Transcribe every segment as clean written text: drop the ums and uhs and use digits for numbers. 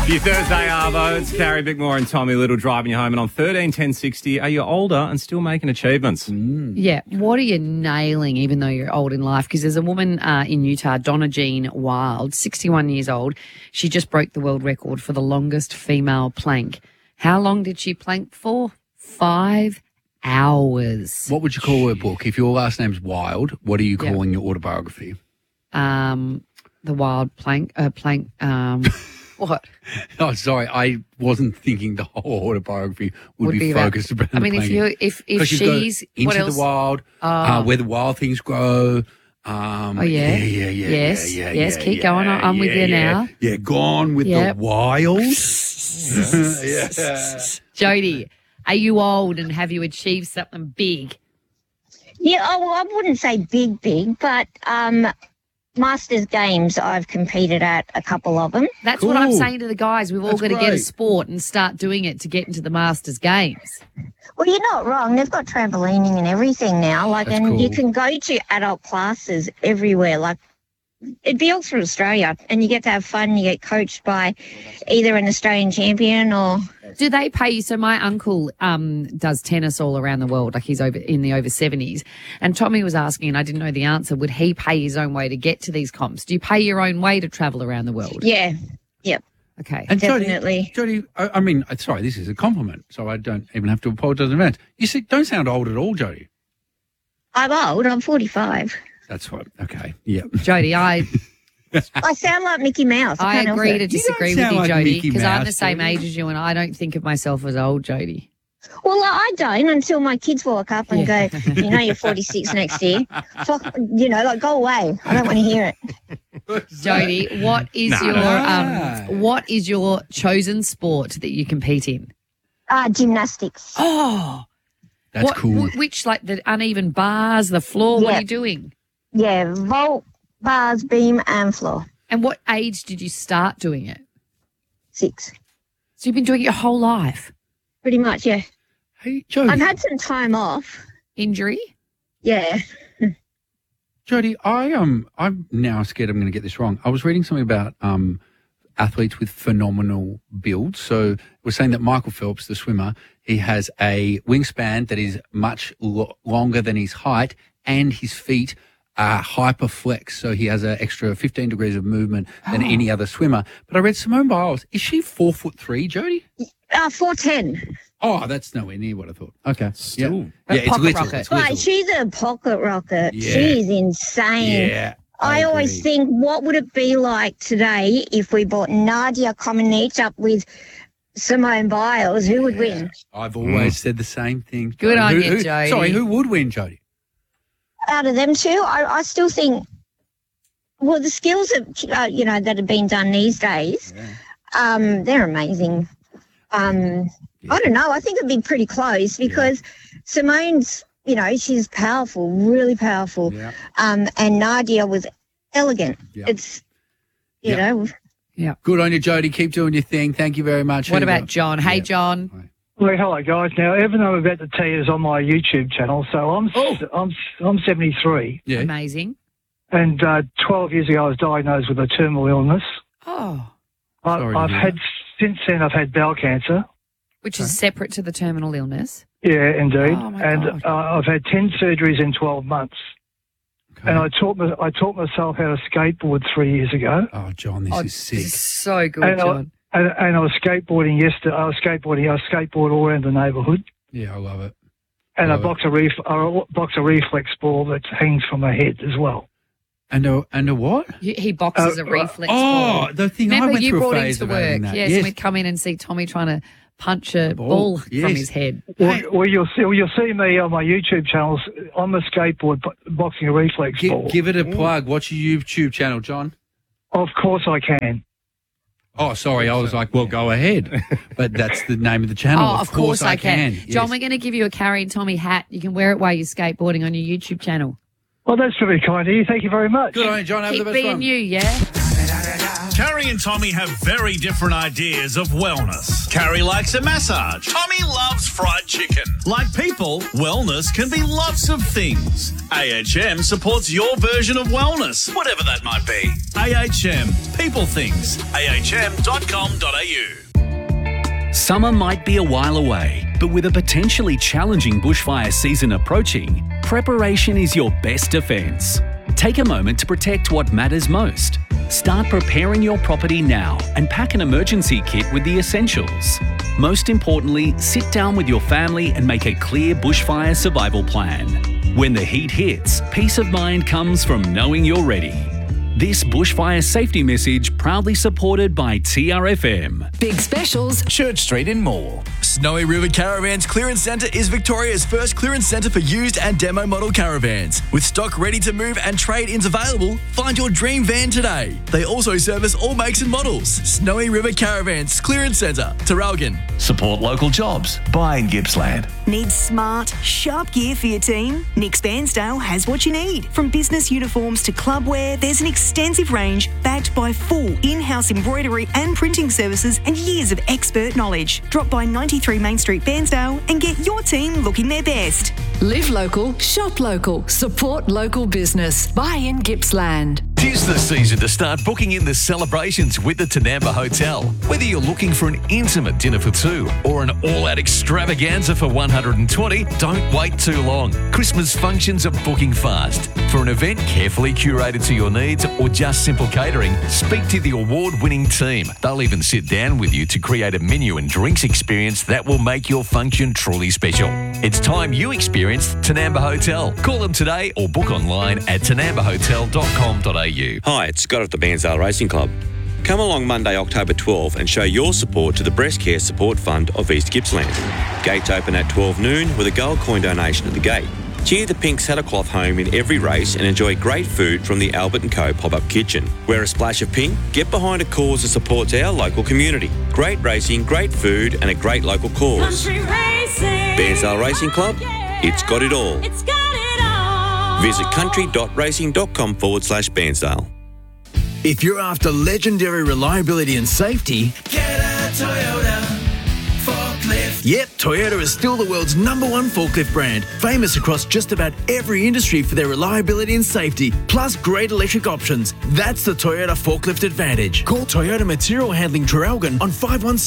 Your Thursday Arvo, it's Carrie Bickmore and Tommy Little driving you home. And on 13-10-60, are you older and still making achievements? Yeah. What are you nailing even though you're old in life? Because there's a woman in Utah, Donna Jean Wild, 61 years old. She just broke the world record for the longest female plank. How long did she plank for? 5 hours. What would you call her book? If your last name's Wild, what are you calling your autobiography? The Wild Plank. What? Oh, sorry, I wasn't thinking the whole autobiography would be focused around. I mean, if she's Into what else? the wild, where the wild things grow. Yes. Keep going. I'm with you now. Yeah, gone with the wild. Jody, are you old and have you achieved something big? Yeah, well, I wouldn't say big, but Masters Games I've competed at a couple of them. That's what I'm saying to the guys. We've all got to get a sport and start doing it to get into the Masters Games. Well, you're not wrong. They've got trampolining and everything now. You can go to adult classes everywhere. Like, it'd be all through Australia, and you get to have fun. You get coached by either an Australian champion or. Do they pay you? So my uncle does tennis all around the world, like he's over 70s. And Tommy was asking, and I didn't know the answer, would he pay his own way to get to these comps? Do you pay your own way to travel around the world? Yeah. Yep. Okay. And definitely. Jody, I mean, sorry, this is a compliment, so I don't even have to apologise in advance. You see, don't sound old at all, Jody. I'm old. I'm 45. That's what. Okay. Yeah. Jody, I sound like Mickey Mouse. I agree to disagree with you, like Jody, Mickey because I'm Mouse, the same age as you, and I don't think of myself as old, Jody. Well, I don't until my kids walk up and go, you're 46 next year. Fuck, go away. I don't want to hear it. Jody, what is your chosen sport that you compete in? Gymnastics. Oh, that's cool. Which, like the uneven bars, the floor? What are you doing? Yeah, vault, bars, beam, and floor. And what age did you start doing it? 6. So you've been doing it your whole life? Pretty much, yeah. Hey, Jody. I've had some time off. Injury? Yeah. Jody, I'm now scared I'm going to get this wrong. I was reading something about athletes with phenomenal builds. So we're saying that Michael Phelps, the swimmer, he has a wingspan that is much longer than his height, and his feet are hyperflex. So he has an extra 15 degrees of movement than any other swimmer. But I read Simone Biles. Is she 4'3", Jody? 4'10". Oh, that's nowhere near what I thought. Okay. Still. Yeah, it's pocket little. rocket. It's little. Right, she's a pocket rocket. Yeah. She's insane. Yeah. I always think, what would it be like today if we brought Nadia Comaneci up with Simone Biles? Who would win? I've always said the same thing. Good on you, Jody. Sorry, who would win, Jody? Out of them two, I still think, well, the skills that, that have been done these days, they're amazing. I don't know. I think it'd be pretty close because Simone's, she's powerful, really powerful. Yeah. And Nadia was elegant. Yeah. It's, you know. Yeah. Good on you, Jody. Keep doing your thing. Thank you very much. What about John? Hey, John. Well, hello, guys. Now, everything I'm about to tell you is on my YouTube channel. So I'm 73. Yeah. Amazing. And 12 years ago, I was diagnosed with a terminal illness. Oh. Since then, I've had bowel cancer. Which is separate to the terminal illness. Yeah, indeed. Oh, my and I've had 10 surgeries in 12 months. Okay. And I taught myself how to skateboard 3 years ago. Oh, John, this is sick. This is so good, John. And I was skateboarding yesterday. I skateboard all around the neighbourhood. Yeah, I love it. And I box a reflex ball that hangs from my head as well. And a what? He boxes a reflex ball. Oh, the thing Remember I went you through a brought phase him to of having work. that. Yes, and we'd come in and see Tommy trying to punch a ball from his head. Well, you'll see me on my YouTube channels on the skateboard boxing a reflex ball. Give it a plug. What's your YouTube channel, John? Of course I can. Oh, sorry. I was like, well, go ahead. But that's the name of the channel. Oh, of course I can. Yes. John, we're going to give you a Carrie and Tommy hat. You can wear it while you're skateboarding on your YouTube channel. Well, that's very kind of you. Thank you very much. Good on you, John. Have Keep the best being one. you, yeah? Carrie Carrie and Tommy have very different ideas of wellness. Carrie likes a massage. Tommy loves fried chicken. Like people, wellness can be lots of things. AHM supports your version of wellness, whatever that might be. AHM, people things. ahm.com.au. Summer might be a while away, but with a potentially challenging bushfire season approaching, preparation is your best defence. Take a moment to protect what matters most. Start preparing your property now and pack an emergency kit with the essentials. Most importantly, sit down with your family and make a clear bushfire survival plan. When the heat hits, peace of mind comes from knowing you're ready. This bushfire safety message proudly supported by TRFM. Big specials. Church Street in Moore. Snowy River Caravans Clearance Centre is Victoria's first clearance centre for used and demo model caravans. With stock ready to move and trade-ins available, find your dream van today. They also service all makes and models. Snowy River Caravans Clearance Centre, Terralgan. Support local jobs. Buy in Gippsland. Need smart, sharp gear for your team? Nick's Bairnsdale has what you need. From business uniforms to club wear, there's an extensive range backed by full in-house embroidery and printing services and years of expert knowledge. Drop by 93 Main Street, Bairnsdale and get your team looking their best. Live local, shop local, support local business. Buy in Gippsland. 'Tis the season to start booking in the celebrations with the Tanamba Hotel. Whether you're looking for an intimate dinner for two or an all-out extravaganza for 120, don't wait too long. Christmas functions are booking fast. For an event carefully curated to your needs or just simple catering, speak to the award-winning team. They'll even sit down with you to create a menu and drinks experience that will make your function truly special. It's time you experienced Tanamba Hotel. Call them today or book online at tanambahotel.com.au. Hi, it's Scott at the Bairnsdale Racing Club. Come along Monday, October 12 and show your support to the Breast Care Support Fund of East Gippsland. Gates open at 12 noon with a gold coin donation at the gate. Cheer the pink saddlecloth home in every race and enjoy great food from the Albert & Co pop-up kitchen. Wear a splash of pink, get behind a cause that supports our local community. Great racing, great food and a great local cause. Bairnsdale Racing Club, it's got it all. It's got it all. Visit country.racing.com/Bairnsdale. If you're after legendary reliability and safety, Get a Toyota forklift. yep, Toyota is still the world's #1 forklift brand, famous across just about every industry for their reliability and safety, plus great electric options. That's the Toyota Forklift Advantage. Call Toyota Material Handling Traralgon on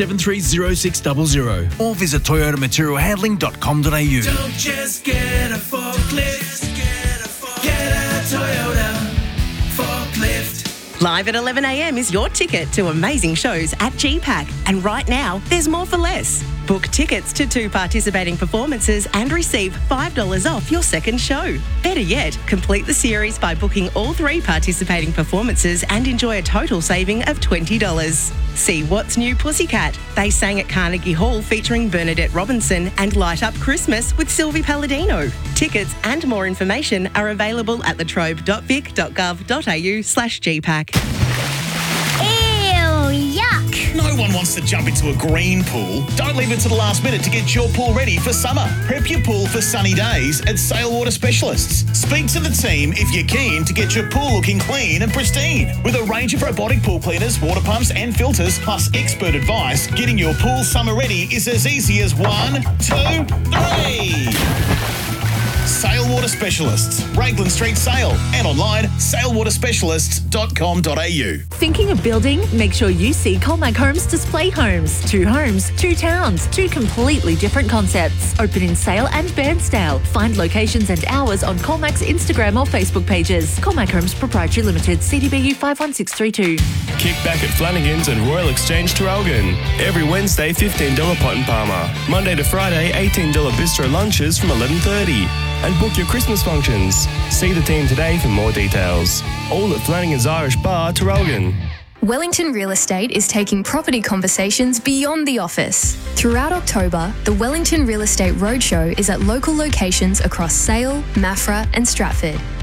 51730600 or visit toyotamaterialhandling.com.au. Don't just get a forklift. Get a Toyota forklift. Live at 11 a.m. is your ticket to amazing shows at GPAC. And right now, there's more for less. Book tickets to 2 participating performances and receive $5 off your second show. Better yet, complete the series by booking all 3 participating performances and enjoy a total saving of $20. See What's New Pussycat. They sang at Carnegie Hall featuring Bernadette Robinson and Light Up Christmas with Sylvie Palladino. Tickets and more information are available at latrobe.vic.gov.au/GPAC. Ew, yuck. No one wants to jump into a green pool. Don't leave it to the last minute to get your pool ready for summer. Prep your pool for sunny days at Sail Water Specialists. Speak to the team if you're keen to get your pool looking clean and pristine. With a range of robotic pool cleaners, water pumps and filters, plus expert advice, getting your pool summer ready is as easy as 1, 2, 3. Sail Water Specialists, Raglan Street, Sale, and online sailwaterspecialists.com.au. Thinking of building? Make sure you see Colmac Homes Display Homes. 2 homes, 2 towns, 2 completely different concepts. Open in Sale and Bairnsdale. Find locations and hours on Colmac's Instagram or Facebook pages. Colmac Homes Proprietary Limited, CDBU 51632. Kick back at Flanagan's and Royal Exchange Traralgon. Every Wednesday, $15 pot and palmer. Monday to Friday, $18 bistro lunches from 11:30. And book your Christmas functions. See the team today for more details. All at Flanagan's Irish Bar, Traralgon. Wellington Real Estate is taking property conversations beyond the office. Throughout October, the Wellington Real Estate Roadshow is at local locations across Sale, Maffra and Stratford.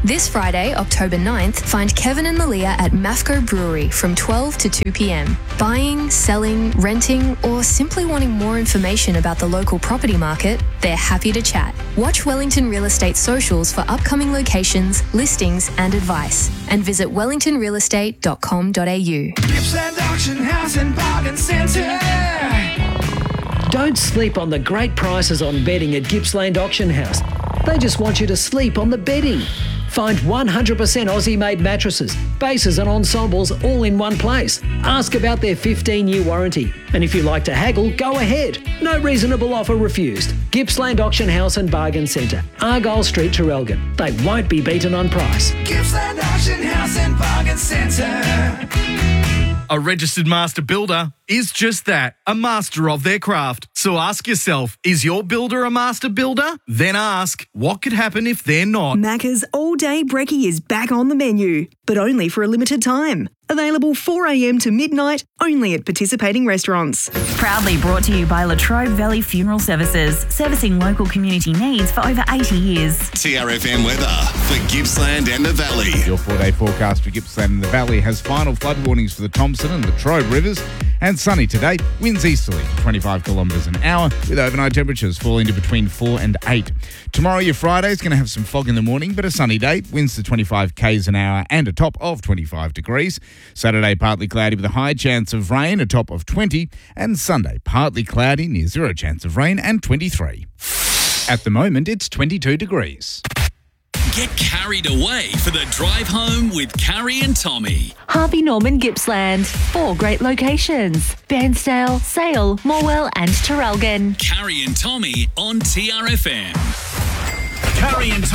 This Friday, October 9th, find Kevin and Malia at Mafco Brewery from 12 to 2 p.m. Buying, selling, renting, or simply wanting more information about the local property market, they're happy to chat. Watch Wellington Real Estate socials for upcoming locations, listings, and advice. And visit wellingtonrealestate.com.au. Gippsland Auction House and Bargain Centre. Don't sleep on the great prices on bedding at Gippsland Auction House. They just want you to sleep on the bedding. Find 100% Aussie-made mattresses, bases and ensembles all in one place. Ask about their 15-year warranty. And if you like to haggle, go ahead. No reasonable offer refused. Gippsland Auction House and Bargain Centre, Argyle Street, Traralgon. They won't be beaten on price. Gippsland Auction House and Bargain Centre. A registered master builder is just that, a master of their craft. So ask yourself, is your builder a master builder? Then ask, what could happen if they're not? Macca's All Day Brekkie is back on the menu, but only for a limited time. Available 4 a.m. to midnight, only at participating restaurants. Proudly brought to you by Latrobe Valley Funeral Services, servicing local community needs for over 80 years. TRFM weather for Gippsland and the Valley. Your 4-day forecast for Gippsland and the Valley has final flood warnings for the Thompson and Latrobe rivers, and sunny today. Winds easterly, 25 kilometres an hour, with overnight temperatures falling to between 4 and 8. Tomorrow, your Friday, is going to have some fog in the morning, but a sunny day. Winds to 25 k's an hour and a top of 25 degrees. Saturday, partly cloudy with a high chance of rain, a top of 20. And Sunday, partly cloudy, near zero chance of rain, and 23. At the moment, it's 22 degrees. Get carried away for the drive home with Carrie and Tommy. Harvey Norman Gippsland. 4 great locations. Bairnsdale, Sale, Morwell and Traralgon. Carrie and Tommy on TRFM. Carrie and